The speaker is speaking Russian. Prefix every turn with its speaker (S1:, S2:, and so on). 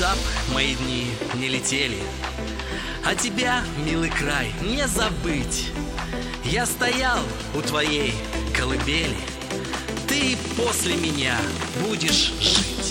S1: куда б мои дни не летели, а тебя, милый край, не забыть. Я стоял у твоей колыбели, ты после меня будешь жить.